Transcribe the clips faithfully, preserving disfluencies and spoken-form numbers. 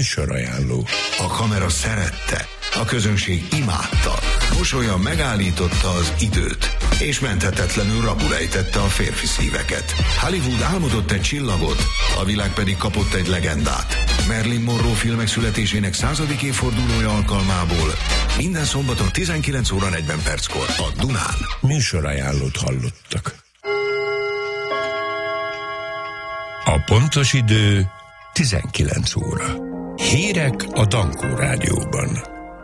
Műsorajánló. A kamera szerette, a közönség imádta, mosolya megállította az időt, és menthetetlenül rabul ejtette a férfi szíveket. Hollywood álmodott egy csillagot, a világ pedig kapott egy legendát. Marilyn Monroe filmek születésének századik évfordulója alkalmából minden szombaton tizenkilenc óra negyven perckor a Dunán. Műsorajánlót hallottak. A pontos idő tizenkilenc óra. Hírek a Dankó Rádióban.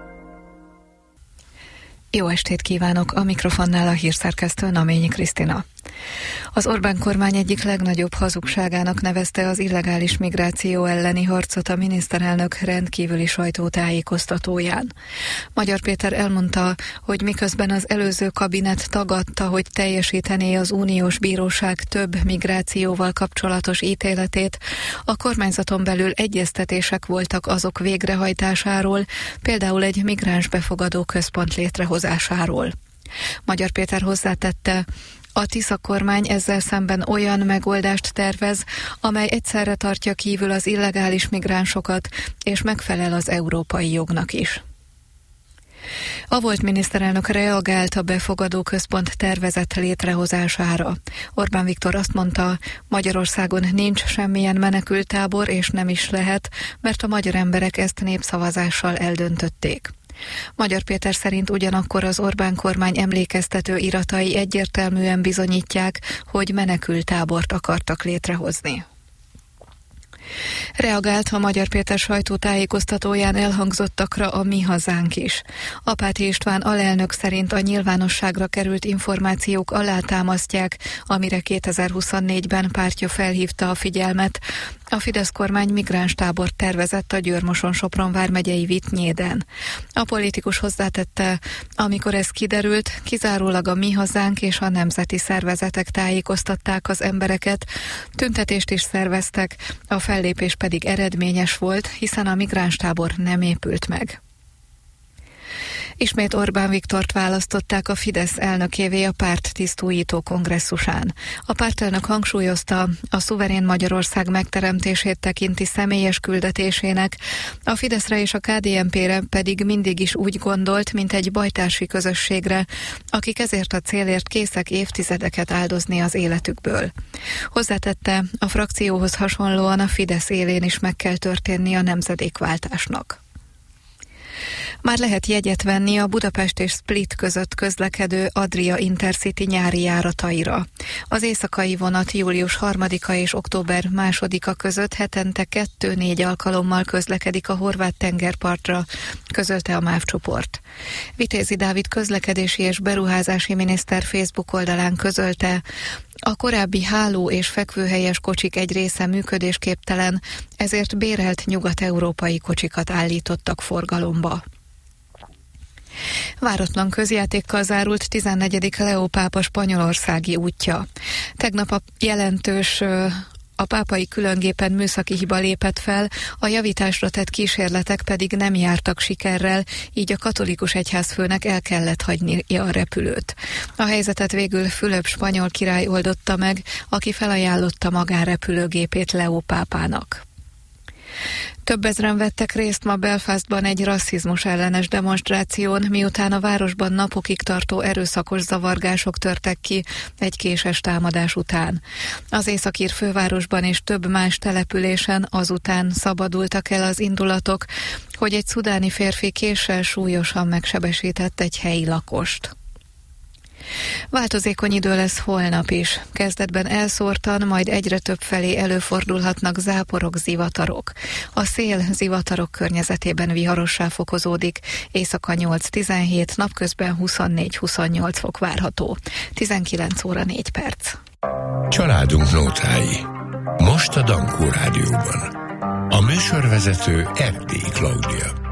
Jó estét kívánok, a mikrofonnál a hírszerkesztő Naményi Krisztina. Az Orbán kormány egyik legnagyobb hazugságának nevezte az illegális migráció elleni harcot a miniszterelnök rendkívüli sajtótájékoztatóján. Magyar Péter elmondta, hogy miközben az előző kabinet tagadta, hogy teljesítené az uniós bíróság több migrációval kapcsolatos ítéletét, a kormányzaton belül egyeztetések voltak azok végrehajtásáról, például egy migráns befogadó központ létrehozásáról. Magyar Péter hozzátette, a Tisza kormány ezzel szemben olyan megoldást tervez, amely egyszerre tartja kívül az illegális migránsokat, és megfelel az európai jognak is. A volt miniszterelnök reagált a befogadó központ tervezett létrehozására. Orbán Viktor azt mondta, Magyarországon nincs semmilyen menekülttábor, és nem is lehet, mert a magyar emberek ezt népszavazással eldöntötték. Magyar Péter szerint ugyanakkor az Orbán kormány emlékeztető iratai egyértelműen bizonyítják, hogy menekülttábort akartak létrehozni. Reagált a Magyar Péter sajtótájékoztatóján elhangzottakra a Mi Hazánk is. Apáti István alelnök szerint a nyilvánosságra került információk alátámasztják, amire kétezer-huszonnégyben pártja felhívta a figyelmet. A Fidesz kormány migránstábort tervezett a Győr-Moson-Sopron vármegyei Vittnyéden. A politikus hozzátette, amikor ez kiderült, kizárólag a Mi Hazánk és a nemzeti szervezetek tájékoztatták az embereket, tüntetést is szerveztek, a fellépés pedig eredményes volt, hiszen a migránstábor nem épült meg. Ismét Orbán Viktort választották a Fidesz elnökévé a párt tisztújító kongresszusán. A pártelnök hangsúlyozta, a szuverén Magyarország megteremtését tekinti személyes küldetésének, a Fideszre és a ká dé en pére pedig mindig is úgy gondolt, mint egy bajtársi közösségre, akik ezért a célért készek évtizedeket áldozni az életükből. Hozzátette, a frakcióhoz hasonlóan a Fidesz élén is meg kell történni a nemzedékváltásnak. Már lehet jegyet venni a Budapest és Split között közlekedő Adria Intercity nyári járataira. Az éjszakai vonat július harmadika és október másodika között hetente kettő-négy alkalommal közlekedik a horvát tengerpartra, közölte a MÁV csoport. Vitézi Dávid közlekedési és beruházási miniszter Facebook oldalán közölte, a korábbi háló és fekvőhelyes kocsik egy része működésképtelen, ezért bérelt nyugat-európai kocsikat állítottak forgalomba. Váratlan közjátékkal zárult tizennegyedik Leó pápa spanyolországi útja. Tegnap a jelentős a pápai különgépen műszaki hiba lépett fel, a javításra tett kísérletek pedig nem jártak sikerrel, így a katolikus egyházfőnek el kellett hagynia a repülőt. A helyzetet végül Fülöp spanyol király oldotta meg, aki felajánlotta magánrepülőgépét Leó pápának. Több ezren vettek részt ma Belfastban egy rasszizmus ellenes demonstráción, miután a városban napokig tartó erőszakos zavargások törtek ki egy késes támadás után. Az északír fővárosban és több más településen azután szabadultak el az indulatok, hogy egy szudáni férfi késsel súlyosan megsebesített egy helyi lakost. Változékony idő lesz holnap is. Kezdetben elszórtan, majd egyre több felé előfordulhatnak záporok, zivatarok. A szél zivatarok környezetében viharossá fokozódik. Éjszaka nyolc-tizenhét, napközben huszonnégy-huszonnyolc fok várható. tizenkilenc óra négy perc. Családunk nótái. Most a Dankó Rádióban. A műsorvezető Erdélyi Klaudia.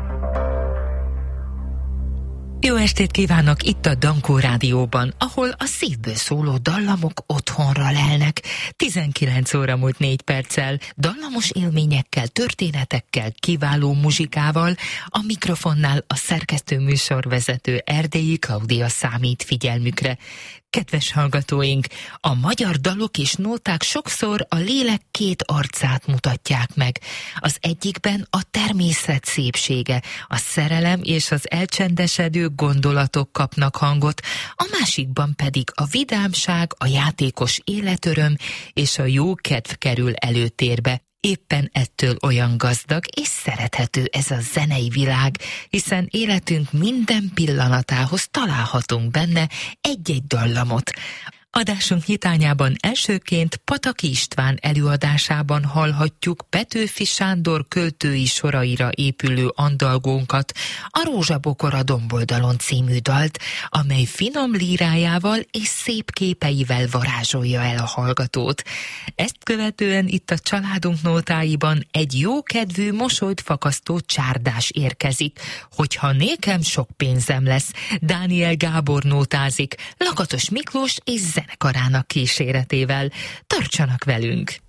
Jó estét kívánok itt a Dankó Rádióban, ahol a szívből szóló dallamok otthonra lelnek. tizenkilenc óra múlt négy perccel, dallamos élményekkel, történetekkel, kiváló muzsikával, a mikrofonnál a szerkesztő műsorvezető Erdélyi Klaudia számít figyelmükre. Kedves hallgatóink, a magyar dalok és nóták sokszor a lélek két arcát mutatják meg. Az egyikben a természet szépsége, a szerelem és az elcsendesedő gondolatok kapnak hangot, a másikban pedig a vidámság, a játékos életöröm és a jó kedv kerül előtérbe. Éppen ettől olyan gazdag és szerethető ez a zenei világ, hiszen életünk minden pillanatához találhatunk benne egy-egy dallamot. Adásunk nyitányában elsőként Pataki István előadásában hallhatjuk Petőfi Sándor költői soraira épülő andalgónkat, a Rózsabokor a domboldalon című dalt, amely finom lírájával és szép képeivel varázsolja el a hallgatót. Ezt követően itt a családunk nótáiban egy jókedvű, mosolyt fakasztó csárdás érkezik, hogyha nékem sok pénzem lesz. Dániel Gábor nótázik, Lakatos Miklós és zenekarának kíséretével. Tartsanak velünk!